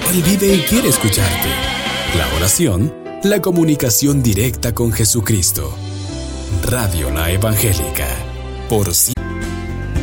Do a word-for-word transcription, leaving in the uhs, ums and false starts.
Él vive y quiere escucharte. La oración, la comunicación directa con Jesucristo. Radio La Evangélica. Por